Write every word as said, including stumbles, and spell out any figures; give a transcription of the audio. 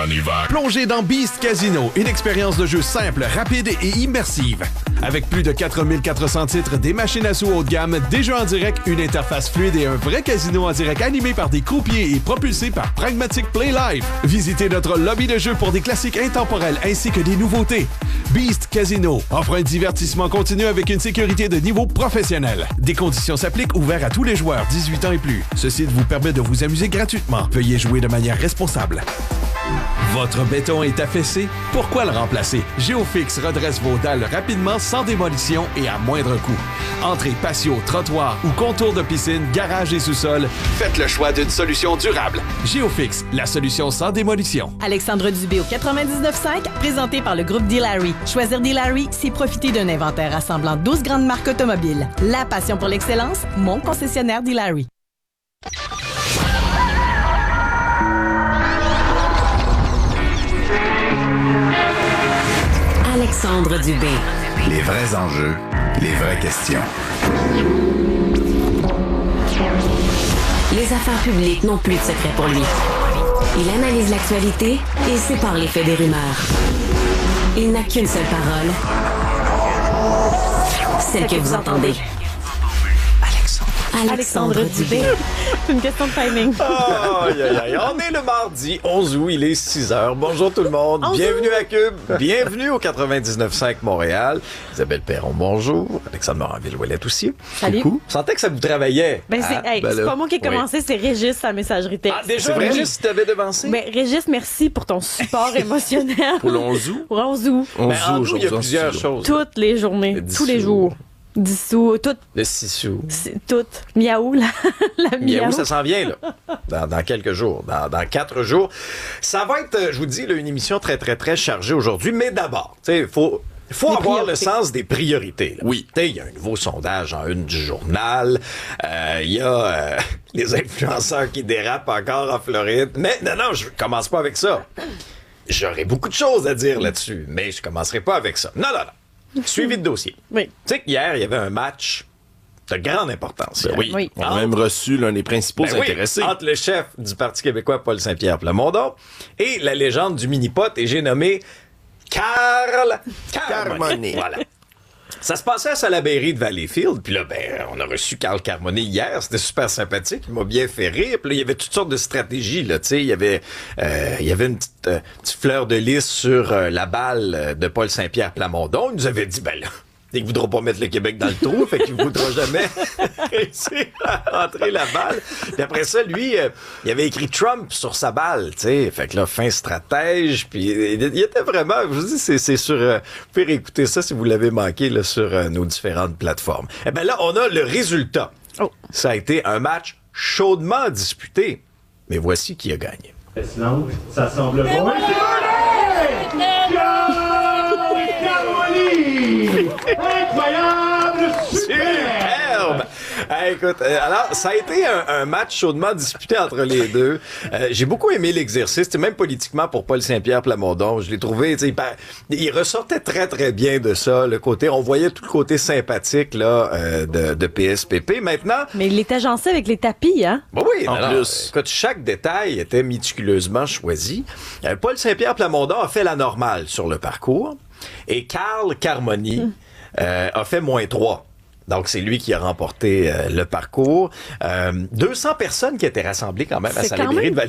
On y va. Plongez dans Beast Casino, une expérience de jeu simple, rapide et immersive. Avec plus de quatre mille quatre cents titres, des machines à sous haut de gamme, des jeux en direct, une interface fluide et un vrai casino en direct animé par des croupiers et propulsé par Pragmatic Play Live. Visitez notre lobby de jeu pour des classiques intemporels ainsi que des nouveautés. Beast Casino offre un divertissement continu avec une sécurité de niveau professionnel. Des conditions s'appliquent, ouverts à tous les joueurs dix-huit ans et plus. Ce site vous permet de vous amuser gratuitement. Veuillez jouer de manière responsable. Votre béton est affaissé? Pourquoi le remplacer? Géofix redresse vos dalles rapidement, sans démolition et à moindre coût. Entrée, patio, trottoir ou contour de piscine, garage et sous-sol, faites le choix d'une solution durable. Géofix, la solution sans démolition. Alexandre Dubé au quatre-vingt-dix-neuf cinq, présenté par le groupe D-Larry. Choisir D-Larry, c'est profiter d'un inventaire rassemblant douze grandes marques automobiles. La passion pour l'excellence, mon concessionnaire D-Larry. Alexandre Dubé. Les vrais enjeux, les vraies questions. Les affaires publiques n'ont plus de secret pour lui. Il analyse l'actualité et sépare les faits des rumeurs. Il n'a qu'une seule parole. Celle que vous entendez. Alexandre, Alexandre Dubé. C'est une question de timing. Oh, aïe, aïe, aïe. On est le mardi onze août, il est six heures. Bonjour tout le monde. Bienvenue à Cube. Bienvenue au quatre-vingt-dix-neuf cinq Montréal. Isabelle Perron, bonjour. Alexandre Moranville-Ouellette aussi. Salut. Coucou. Je sentais que ça vous travaillait. Ben, c'est, Ah, hey, ben c'est là. pas moi qui ai commencé, Oui. c'est Régis, sa messagerie texte. Ah, déjà, Régis, tu t'avais devancé? Ben, Régis, merci pour ton support émotionnel. Pour le onze août? Pour onze août. onze Ben, en août nous, il y a aujourd'hui en plusieurs studio. choses. Toutes les journées, Le tous les dix jours. Dissous, toutes, Le six sous. c'est- toutes. Miaou, la, la miaou. Miaou, ça s'en vient, là. Dans, dans quelques jours, dans, dans quatre jours. Ça va être, euh, je vous dis, là, une émission très, très, très chargée aujourd'hui. Mais d'abord, tu sais, il faut, il faut Des avoir le priorités. sens des priorités. Là. Oui. Tu sais, il y a un nouveau sondage en une du journal. Euh, Il y a euh, les influenceurs qui dérapent encore en Floride. Mais non, non, je commence pas avec ça. J'aurais beaucoup de choses à dire là-dessus, mais je commencerai pas avec ça. Non, non, non. Suivi de dossier. Oui. Tu sais qu'hier, il y avait un match de grande importance. Ben hier. oui. Oui. On a même reçu l'un des principaux Ben oui, intéressés. entre le chef du Parti québécois, Paul Saint-Pierre Plamondon, et la légende du mini-pot, et j'ai nommé Carl Carmoni. Carmoni. Voilà. Ça se passait à Salaberry de Valleyfield, puis là, ben, on a reçu Carl Carmoni hier, c'était super sympathique, il m'a bien fait rire, puis là, il y avait toutes sortes de stratégies, là, tu sais, il y avait, euh, il y avait une petite, euh, petite fleur de lys sur euh, la balle euh, de Paul Saint-Pierre Plamondon, il nous avait dit, ben là, il ne voudra pas mettre le Québec dans le trou, fait qu'il ne voudra jamais réussir à rentrer la balle. Puis après ça, lui, euh, il avait écrit Trump sur sa balle, tu sais. Fait que là, fin stratège, puis il, il était vraiment, je vous dis, c'est, c'est sur... Euh, vous pouvez réécouter ça si vous l'avez manqué là, sur euh, nos différentes plateformes. Eh bien là, on a le résultat. Oh. Ça a été un match chaudement disputé, mais voici qui a gagné. Sinon, ça semble bon. Et c'est gagné! Carl Carmoni! Incroyable! Superbe! Hey, écoute, euh, alors, ça a été un, un match chaudement disputé entre les deux. Euh, j'ai beaucoup aimé l'exercice, c'était même politiquement pour Paul Saint-Pierre Plamondon. Je l'ai trouvé, tu sais, il, par- il ressortait très, très bien de ça, le côté, on voyait tout le côté sympathique, là, euh, de, de P S P P. Maintenant, Mais il est agencé avec les tapis, hein? bah oui, En alors, plus. écoute, chaque détail était méticuleusement choisi. Euh, Paul Saint-Pierre Plamondon a fait la normale sur le parcours et Carl Carmoni euh, a fait moins trois. Donc, c'est lui qui a remporté euh, le parcours. Euh, deux cents personnes qui étaient rassemblées quand même à C'est quand Salaberry même de